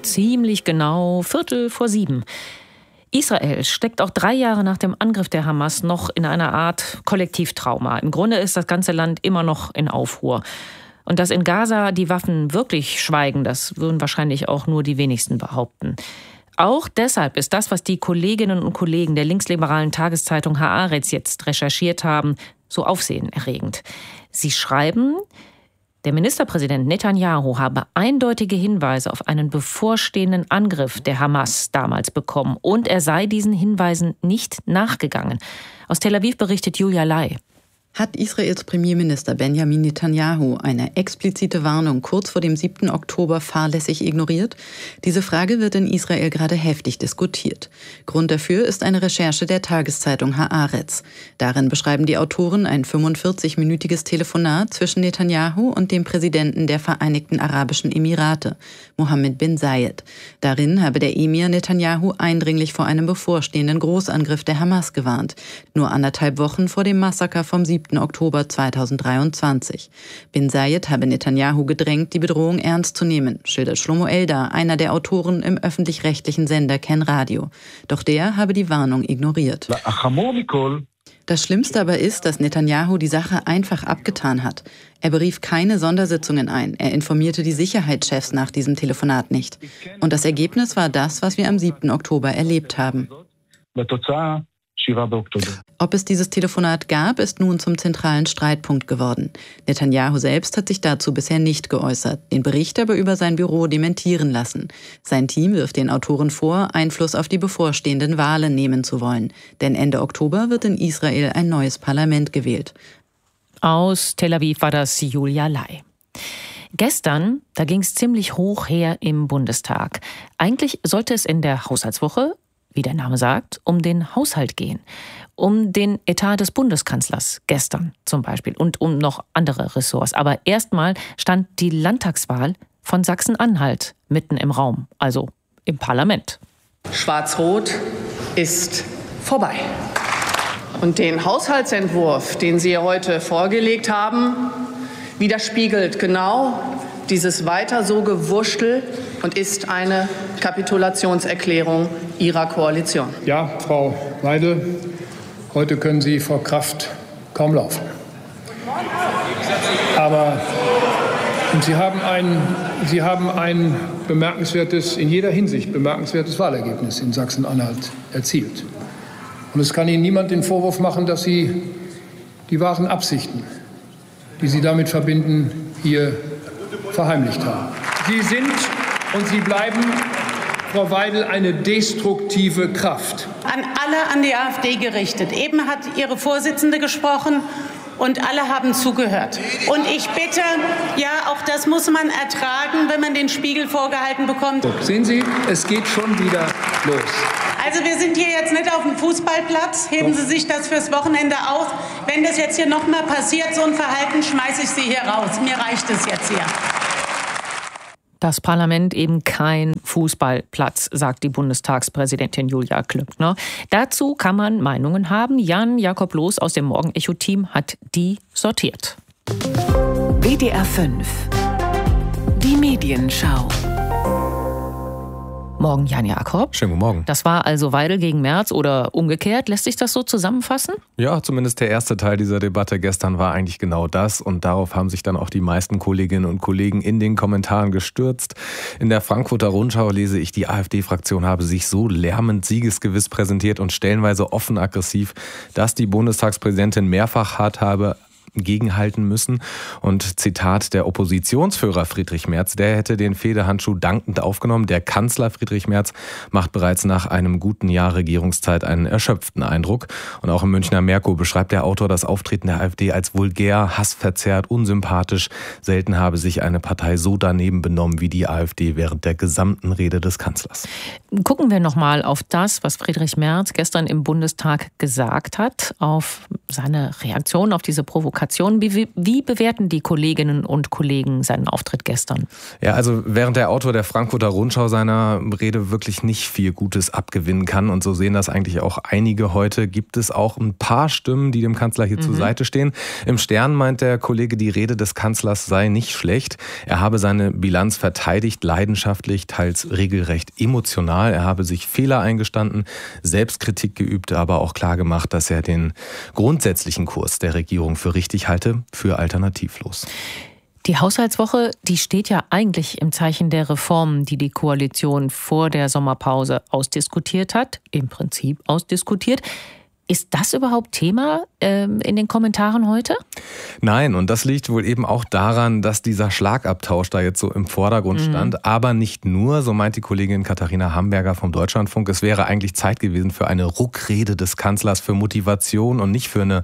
ziemlich genau 6:45. Israel steckt auch 3 Jahre nach dem Angriff der Hamas noch in einer Art Kollektivtrauma. Im Grunde ist das ganze Land immer noch in Aufruhr. Und dass in Gaza die Waffen wirklich schweigen, das würden wahrscheinlich auch nur die wenigsten behaupten. Auch deshalb ist das, was die Kolleginnen und Kollegen der linksliberalen Tageszeitung Haaretz jetzt recherchiert haben, so aufsehenerregend. Sie schreiben, der Ministerpräsident Netanyahu habe eindeutige Hinweise auf einen bevorstehenden Angriff der Hamas damals bekommen und er sei diesen Hinweisen nicht nachgegangen. Aus Tel Aviv berichtet Julia Lai. Hat Israels Premierminister Benjamin Netanyahu eine explizite Warnung kurz vor dem 7. Oktober fahrlässig ignoriert? Diese Frage wird in Israel gerade heftig diskutiert. Grund dafür ist eine Recherche der Tageszeitung Haaretz. Darin beschreiben die Autoren ein 45-minütiges Telefonat zwischen Netanyahu und dem Präsidenten der Vereinigten Arabischen Emirate, Mohammed bin Zayed. Darin habe der Emir Netanyahu eindringlich vor einem bevorstehenden Großangriff der Hamas gewarnt, nur 1,5 Wochen vor dem Massaker vom 7. Oktober 2023. Bin Zayed habe Netanyahu gedrängt, die Bedrohung ernst zu nehmen, schildert Shlomo Eldar, einer der Autoren im öffentlich-rechtlichen Sender Ken Radio. Doch der habe die Warnung ignoriert. Das Schlimmste aber ist, dass Netanyahu die Sache einfach abgetan hat. Er berief keine Sondersitzungen ein. Er informierte die Sicherheitschefs nach diesem Telefonat nicht. Und das Ergebnis war das, was wir am 7. Oktober erlebt haben. Ob es dieses Telefonat gab, ist nun zum zentralen Streitpunkt geworden. Netanyahu selbst hat sich dazu bisher nicht geäußert, den Bericht aber über sein Büro dementieren lassen. Sein Team wirft den Autoren vor, Einfluss auf die bevorstehenden Wahlen nehmen zu wollen. Denn Ende Oktober wird in Israel ein neues Parlament gewählt. Aus Tel Aviv war das Julia Lai. Gestern, da ging es ziemlich hoch her im Bundestag. Eigentlich sollte es in der Haushaltswoche, wie der Name sagt, um den Haushalt gehen. Um den Etat des Bundeskanzlers gestern zum Beispiel und um noch andere Ressorts. Aber erstmal stand die Landtagswahl von Sachsen-Anhalt mitten im Raum, also im Parlament. Schwarz-Rot ist vorbei. Und den Haushaltsentwurf, den Sie heute vorgelegt haben, widerspiegelt genau dieses weiter so Gewurschtel und ist eine Kapitulationserklärung Ihrer Koalition. Ja, Frau Weidel, heute können Sie vor Kraft kaum laufen. Aber Sie haben ein bemerkenswertes, in jeder Hinsicht bemerkenswertes Wahlergebnis in Sachsen-Anhalt erzielt. Und es kann Ihnen niemand den Vorwurf machen, dass Sie die wahren Absichten, die Sie damit verbinden, hier verheimlicht haben. Sie sind und Sie bleiben, Frau Weidel, eine destruktive Kraft. An die AfD gerichtet. Eben hat Ihre Vorsitzende gesprochen und alle haben zugehört. Und ich bitte, ja, auch das muss man ertragen, wenn man den Spiegel vorgehalten bekommt. Sehen Sie, es geht schon wieder los. Also wir sind hier jetzt nicht auf dem Fußballplatz. Heben Sie sich das fürs Wochenende auf. Wenn das jetzt hier noch mal passiert, so ein Verhalten, schmeiße ich Sie hier raus. Mir reicht es jetzt hier. Das Parlament eben kein Fußballplatz, sagt die Bundestagspräsidentin Julia Klöckner. Dazu kann man Meinungen haben. Jan Jakob Loos aus dem Morgen-Echo-Team hat die sortiert. WDR 5. Die Medienschau. Morgen, Jan Jakob. Schönen guten Morgen. Das war also Weidel gegen Merz oder umgekehrt. Lässt sich das so zusammenfassen? Ja, zumindest der erste Teil dieser Debatte gestern war eigentlich genau das. Und darauf haben sich dann auch die meisten Kolleginnen und Kollegen in den Kommentaren gestürzt. In der Frankfurter Rundschau lese ich, die AfD-Fraktion habe sich so lärmend siegesgewiss präsentiert und stellenweise offen aggressiv, dass die Bundestagspräsidentin mehrfach hart habe gegenhalten müssen. Und Zitat, der Oppositionsführer Friedrich Merz, der hätte den Fehdehandschuh dankend aufgenommen. Der Kanzler Friedrich Merz macht bereits nach einem guten Jahr Regierungszeit einen erschöpften Eindruck. Und auch im Münchner Merkur beschreibt der Autor das Auftreten der AfD als vulgär, hassverzerrt, unsympathisch. Selten habe sich eine Partei so daneben benommen wie die AfD während der gesamten Rede des Kanzlers. Gucken wir nochmal auf das, was Friedrich Merz gestern im Bundestag gesagt hat, auf seine Reaktion auf diese Provokation. Wie bewerten die Kolleginnen und Kollegen seinen Auftritt gestern? Ja, also während der Autor der Frankfurter Rundschau seiner Rede wirklich nicht viel Gutes abgewinnen kann, und so sehen das eigentlich auch einige heute, gibt es auch ein paar Stimmen, die dem Kanzler hier zur Seite stehen. Im Stern meint der Kollege, die Rede des Kanzlers sei nicht schlecht. Er habe seine Bilanz verteidigt, leidenschaftlich, teils regelrecht emotional. Er habe sich Fehler eingestanden, Selbstkritik geübt, aber auch klar gemacht, dass er den grundsätzlichen Kurs der Regierung für richtig halte, für alternativlos. Die Haushaltswoche, die steht ja eigentlich im Zeichen der Reformen, die die Koalition vor der Sommerpause ausdiskutiert hat, im Prinzip ausdiskutiert. Ist das überhaupt Thema in den Kommentaren heute? Nein, und das liegt wohl eben auch daran, dass dieser Schlagabtausch da jetzt so im Vordergrund stand. Aber nicht nur, so meint die Kollegin Katharina Hamburger vom Deutschlandfunk, es wäre eigentlich Zeit gewesen für eine Ruckrede des Kanzlers, für Motivation und nicht für eine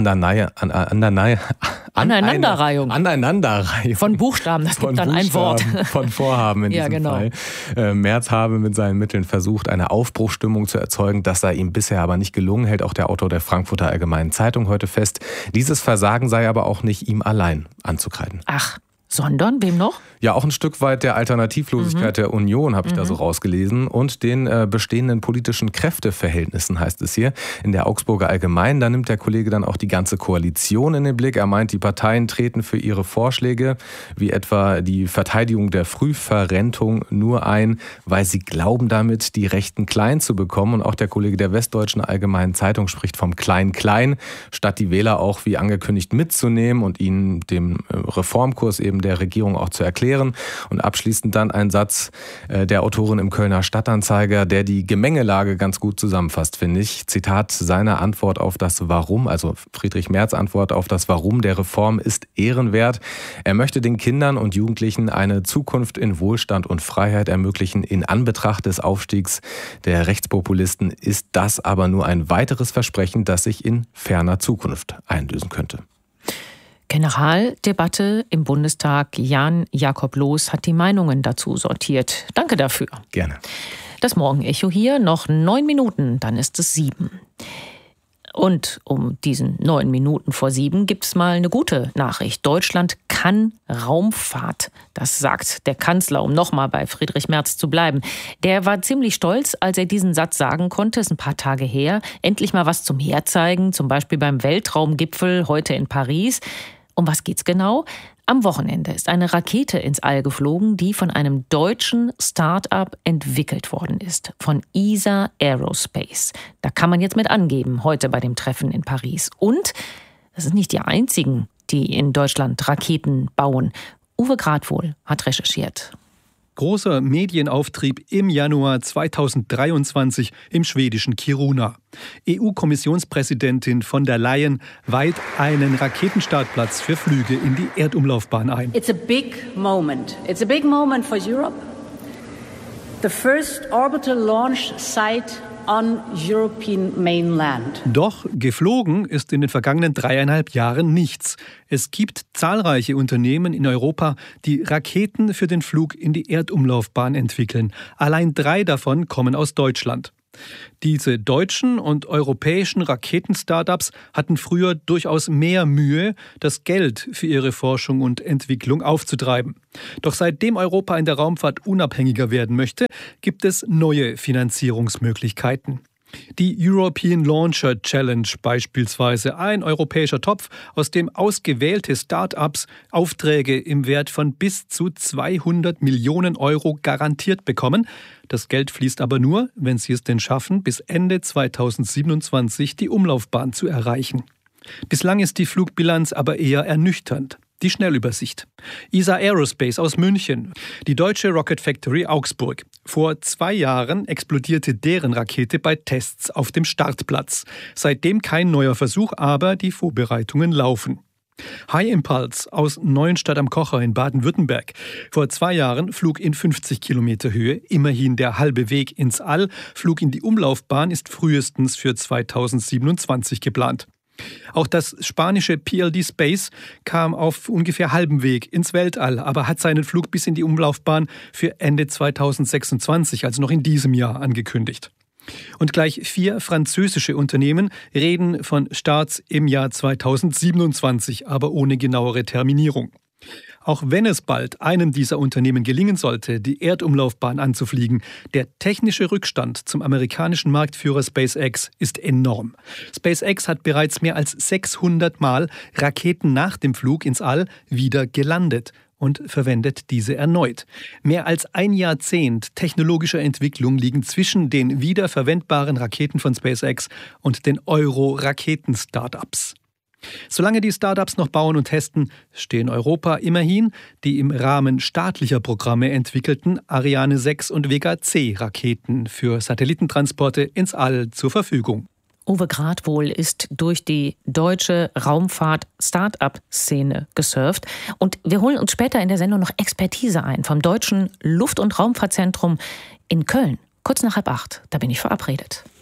Aneinanderreihung. Von Buchstaben, das gibt dann ein Wort. Von Vorhaben in diesem Fall. Merz habe mit seinen Mitteln versucht, eine Aufbruchsstimmung zu erzeugen. Das sei ihm bisher aber nicht gelungen, hält auch der Autor der Frankfurter Allgemeinen Zeitung heute fest. Dieses Versagen sei aber auch nicht ihm allein anzukreiden. Ach, sondern wem noch? Ja, auch ein Stück weit der Alternativlosigkeit der Union, habe ich da so rausgelesen, und den bestehenden politischen Kräfteverhältnissen, heißt es hier. In der Augsburger Allgemeinen, da nimmt der Kollege dann auch die ganze Koalition in den Blick. Er meint, die Parteien treten für ihre Vorschläge, wie etwa die Verteidigung der Frühverrentung, nur ein, weil sie glauben, damit die Rechten klein zu bekommen. Und auch der Kollege der Westdeutschen Allgemeinen Zeitung spricht vom Klein-Klein, statt die Wähler auch wie angekündigt mitzunehmen und ihnen den Reformkurs eben der Regierung auch zu erklären. Und abschließend dann ein Satz der Autorin im Kölner Stadtanzeiger, der die Gemengelage ganz gut zusammenfasst, finde ich. Zitat, seine Antwort auf das Warum, also Friedrich Merz' Antwort auf das Warum der Reform ist ehrenwert. Er möchte den Kindern und Jugendlichen eine Zukunft in Wohlstand und Freiheit ermöglichen. In Anbetracht des Aufstiegs der Rechtspopulisten ist das aber nur ein weiteres Versprechen, das sich in ferner Zukunft einlösen könnte. Generaldebatte im Bundestag. Jan Jakob Loos hat die Meinungen dazu sortiert. Danke dafür. Gerne. Das Morgenecho hier, noch 9 Minuten, dann ist es 7. Und um diesen 9 Minuten vor 7 gibt es mal eine gute Nachricht. Deutschland kann Raumfahrt. Das sagt der Kanzler, um nochmal bei Friedrich Merz zu bleiben. Der war ziemlich stolz, als er diesen Satz sagen konnte, ist ein paar Tage her. Endlich mal was zum Herzeigen, zum Beispiel beim Weltraumgipfel heute in Paris. Um was geht's genau? Am Wochenende ist eine Rakete ins All geflogen, die von einem deutschen Start-up entwickelt worden ist, von ESA Aerospace. Da kann man jetzt mit angeben, heute bei dem Treffen in Paris. Und das sind nicht die einzigen, die in Deutschland Raketen bauen. Uwe Gradwohl hat recherchiert. Großer Medienauftrieb im Januar 2023 im schwedischen Kiruna. EU-Kommissionspräsidentin von der Leyen weiht einen Raketenstartplatz für Flüge in die Erdumlaufbahn ein. It's a big moment. It's a big moment for Europe. The first orbital launch site on European mainland. Doch geflogen ist in den vergangenen 3,5 Jahren nichts. Es gibt zahlreiche Unternehmen in Europa, die Raketen für den Flug in die Erdumlaufbahn entwickeln. Allein 3 davon kommen aus Deutschland. Diese deutschen und europäischen Raketen-Startups hatten früher durchaus mehr Mühe, das Geld für ihre Forschung und Entwicklung aufzutreiben. Doch seitdem Europa in der Raumfahrt unabhängiger werden möchte, gibt es neue Finanzierungsmöglichkeiten. Die European Launcher Challenge beispielsweise, ein europäischer Topf, aus dem ausgewählte Start-ups Aufträge im Wert von bis zu 200 Millionen Euro garantiert bekommen. Das Geld fließt aber nur, wenn sie es denn schaffen, bis Ende 2027 die Umlaufbahn zu erreichen. Bislang ist die Flugbilanz aber eher ernüchternd. Die Schnellübersicht. ESA Aerospace aus München, die deutsche Rocket Factory Augsburg. Vor 2 Jahren explodierte deren Rakete bei Tests auf dem Startplatz. Seitdem kein neuer Versuch, aber die Vorbereitungen laufen. High Impulse aus Neuenstadt am Kocher in Baden-Württemberg. Vor 2 Jahren Flug in 50 Kilometer Höhe, immerhin der halbe Weg ins All. Flug in die Umlaufbahn ist frühestens für 2027 geplant. Auch das spanische PLD Space kam auf ungefähr halbem Weg ins Weltall, aber hat seinen Flug bis in die Umlaufbahn für Ende 2026, also noch in diesem Jahr, angekündigt. Und gleich 4 französische Unternehmen reden von Starts im Jahr 2027, aber ohne genauere Terminierung. Auch wenn es bald einem dieser Unternehmen gelingen sollte, die Erdumlaufbahn anzufliegen, der technische Rückstand zum amerikanischen Marktführer SpaceX ist enorm. SpaceX hat bereits mehr als 600 Mal Raketen nach dem Flug ins All wieder gelandet und verwendet diese erneut. Mehr als ein Jahrzehnt technologischer Entwicklung liegen zwischen den wiederverwendbaren Raketen von SpaceX und den Euro-Raketen-Startups. Solange die Startups noch bauen und testen, stehen Europa immerhin die im Rahmen staatlicher Programme entwickelten Ariane 6 und Vega C Raketen für Satellitentransporte ins All zur Verfügung. Uwe Gradwohl ist durch die deutsche Raumfahrt-Start-up-Szene gesurft. Und wir holen uns später in der Sendung noch Expertise ein vom Deutschen Luft- und Raumfahrtzentrum in Köln. Kurz nach 7:30, da bin ich verabredet.